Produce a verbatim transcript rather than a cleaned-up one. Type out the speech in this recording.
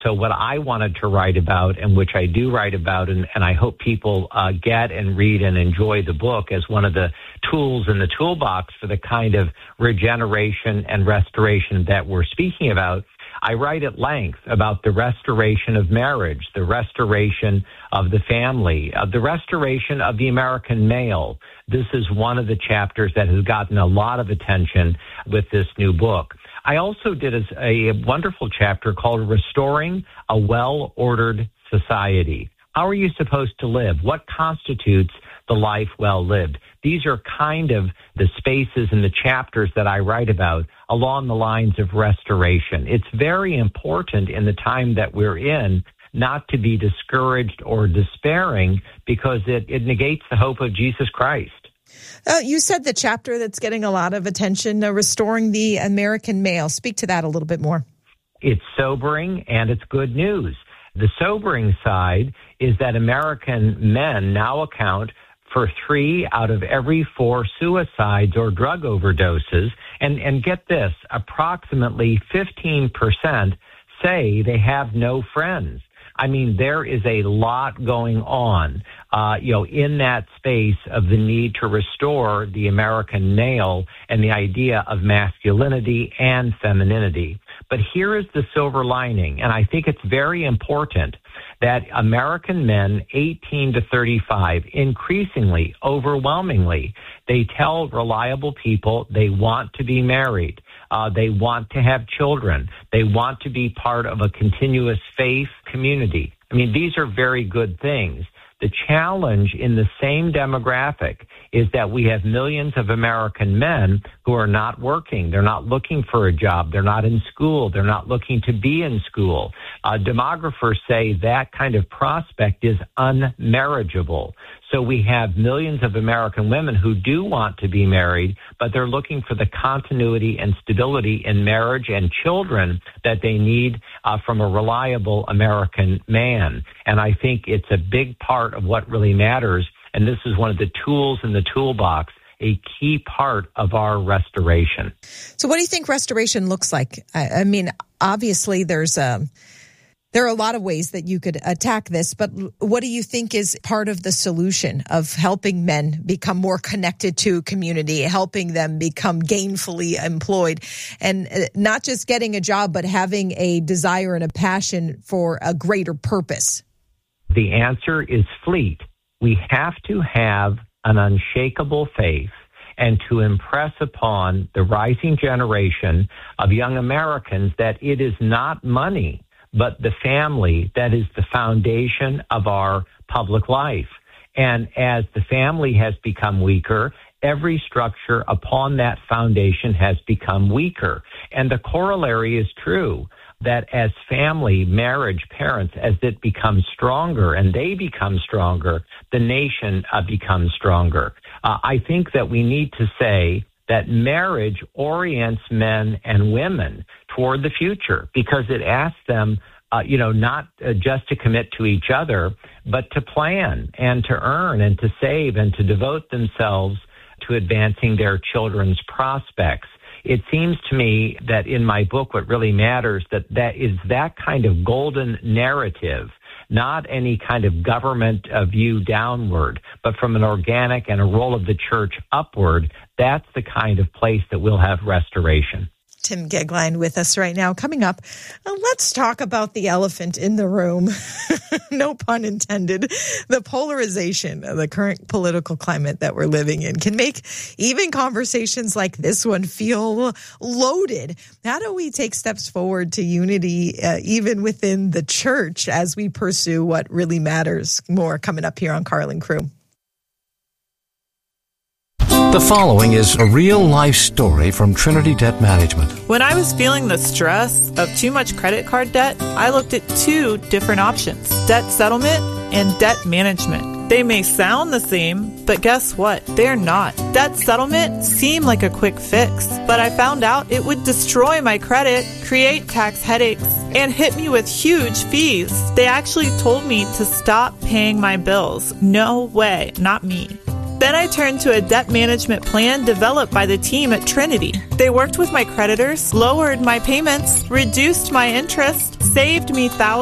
So what I wanted to write about, and which I do write about, and, and I hope people uh, get and read and enjoy the book as one of the tools in the toolbox for the kind of regeneration and restoration that we're speaking about, I write at length about the restoration of marriage, the restoration of the family, of the restoration of the American male. This is one of the chapters that has gotten a lot of attention with this new book. I also did a, a wonderful chapter called Restoring a Well-Ordered Society. How are you supposed to live? What constitutes the life well lived? These are kind of the spaces and the chapters that I write about along the lines of restoration. It's very important in the time that we're in not to be discouraged or despairing, because it, it negates the hope of Jesus Christ. Uh, you said the chapter that's getting a lot of attention, uh, Restoring the American Male. Speak to that a little bit more. It's sobering and it's good news. The sobering side is that American men now account for three out of every four suicides or drug overdoses. And, and get this, approximately fifteen percent say they have no friends. I mean, there is a lot going on, uh, you know, in that space of the need to restore the American male and the idea of masculinity and femininity. But here is the silver lining, and I think it's very important that American men eighteen to thirty-five, increasingly, overwhelmingly, they tell reliable people they want to be married. Uh, they want to have children. They want to be part of a continuous faith community. I mean, these are very good things. The challenge in the same demographic is that we have millions of American men who are not working. They're not looking for a job. They're not in school. They're not looking to be in school. Uh, demographers say that kind of prospect is unmarriageable. So we have millions of American women who do want to be married, but they're looking for the continuity and stability in marriage and children that they need uh, from a reliable American man. And I think it's a big part of what really matters. And this is one of the tools in the toolbox, a key part of our restoration. So what do you think restoration looks like? I, I mean, obviously there's a... There are a lot of ways that you could attack this, but what do you think is part of the solution of helping men become more connected to community, helping them become gainfully employed, and not just getting a job, but having a desire and a passion for a greater purpose? The answer is fleet. We have to have an unshakable faith and to impress upon the rising generation of young Americans that it is not money, but the family that is the foundation of our public life. And as the family has become weaker, every structure upon that foundation has become weaker. And the corollary is true, that as family, marriage, parents, as it becomes stronger and they become stronger, the nation uh, becomes stronger. Uh, I think that we need to say that marriage orients men and women toward the future, because it asks them, uh, you know, not uh, just to commit to each other, but to plan and to earn and to save and to devote themselves to advancing their children's prospects. It seems to me that in my book, what really matters, that that is that kind of golden narrative, not any kind of government uh, view downward, but from an organic and a role of the church upward. That's the kind of place that will have restoration. Tim Goeglein with us right now. Coming up, uh, let's talk about the elephant in the room. No pun intended. The polarization of the current political climate that we're living in can make even conversations like this one feel loaded. How do we take steps forward to unity, uh, even within the church, as we pursue what really matters? More coming up here on Carlin Crew. The following is a real-life story from Trinity Debt Management. When I was feeling the stress of too much credit card debt, I looked at two different options: debt settlement and debt management. They may sound the same, but guess what? They're not. Debt settlement seemed like a quick fix, but I found out it would destroy my credit, create tax headaches, and hit me with huge fees. They actually told me to stop paying my bills. No way, not me. Then I turned to a debt management plan developed by the team at Trinity. They worked with my creditors, lowered my payments, reduced my interest, saved me thousands